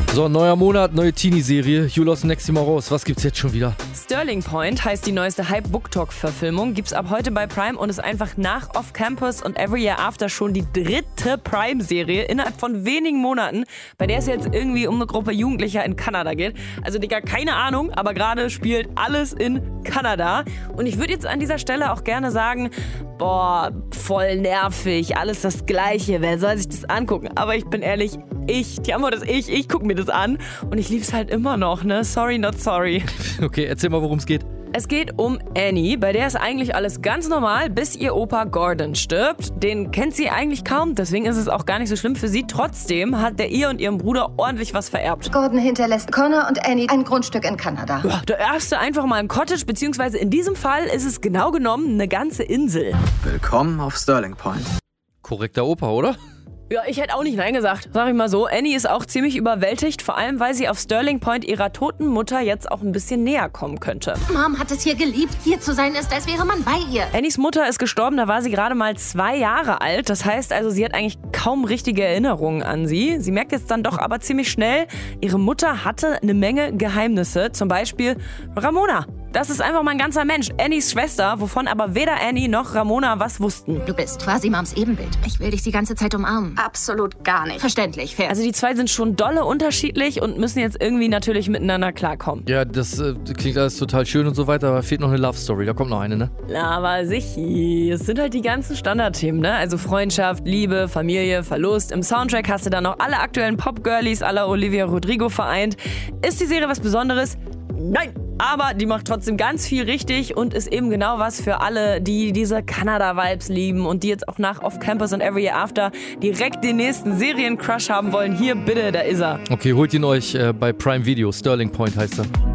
So, neuer Monat, neue Teenie-Serie. Julos Next Mal raus. Was gibt's jetzt schon wieder? Sterling Point heißt die neueste Hype-Book-Talk-Verfilmung. Gibt's ab heute bei Prime und ist einfach nach Off Campus und Every Year After schon die dritte Prime-Serie innerhalb von wenigen Monaten, bei der es jetzt irgendwie um eine Gruppe Jugendlicher in Kanada geht. Also, Digga, keine Ahnung, aber gerade spielt alles in Kanada. Und ich würde jetzt an dieser Stelle auch gerne sagen, boah, voll nervig, alles das Gleiche, wer soll sich das angucken? Aber ich bin ehrlich, die Antwort ist ich gucke mir das an und ich lieb's halt immer noch, ne? Sorry, not sorry. Okay, erzähl mal, worum es geht. Es geht um Annie, bei der ist eigentlich alles ganz normal, bis ihr Opa Gordon stirbt. Den kennt sie eigentlich kaum, deswegen ist es auch gar nicht so schlimm für sie. Trotzdem hat der ihr und ihrem Bruder ordentlich was vererbt. Gordon hinterlässt Connor und Annie ein Grundstück in Kanada. Ja, da erbst du einfach mal ein Cottage, beziehungsweise in diesem Fall ist es genau genommen eine ganze Insel. Willkommen auf Sterling Point. Korrekter Opa, oder? Ja, ich hätte auch nicht Nein gesagt, sag ich mal so. Annie ist auch ziemlich überwältigt, vor allem weil sie auf Sterling Point ihrer toten Mutter jetzt auch ein bisschen näher kommen könnte. Mom hat es hier geliebt. Hier zu sein ist, als wäre man bei ihr. Annies Mutter ist gestorben, da war sie gerade mal 2 Jahre alt. Das heißt also, sie hat eigentlich kaum richtige Erinnerungen an sie. Sie merkt jetzt dann doch aber ziemlich schnell, ihre Mutter hatte eine Menge Geheimnisse. Zum Beispiel Ramona. Das ist einfach mal ein ganzer Mensch. Annies Schwester, wovon aber weder Annie noch Ramona was wussten. Du bist quasi Moms Ebenbild. Ich will dich die ganze Zeit umarmen. Absolut gar nicht. Verständlich, fair. Also die zwei sind schon dolle unterschiedlich und müssen jetzt irgendwie natürlich miteinander klarkommen. Ja, das klingt alles total schön und so weiter, aber fehlt noch eine Love-Story. Da kommt noch eine, ne? Aber sicher, es sind halt die ganzen Standardthemen, ne? Also Freundschaft, Liebe, Familie, Verlust. Im Soundtrack hast du dann noch alle aktuellen Pop-Girlies à la Olivia Rodrigo vereint. Ist die Serie was Besonderes? Nein! Aber die macht trotzdem ganz viel richtig und ist eben genau was für alle, die diese Kanada-Vibes lieben und die jetzt auch nach Off Campus und Every Year After direkt den nächsten Serien-Crush haben wollen. Hier, bitte, da ist er. Okay, holt ihn euch bei Prime Video. Sterling Point heißt er.